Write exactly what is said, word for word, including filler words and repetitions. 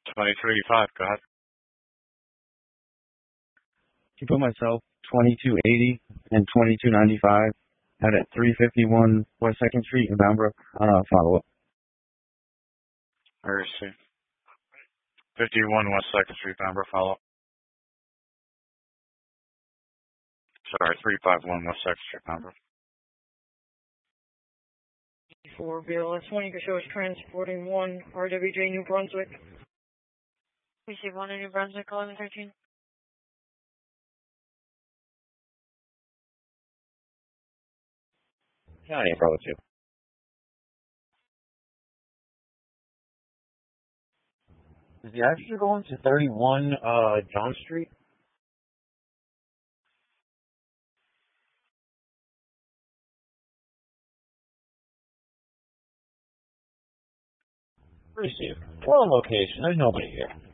twenty-three five, go ahead. You put myself twenty-two eighty and twenty-two ninety-five out at three fifty-one West second Street in Bound Brook. Uh, follow up. I receive. fifty-one West second Street, Bound Brook, follow up. Sorry, three fifty-one West second Street, Bound Brook. For B L S one, you can show us transporting one R W J New Brunswick. Receive one in New Brunswick, eleven thirteen. County, Bravo two. Is the actually going to thirty-one uh, John Street? Receive. Well, location. There's nobody here.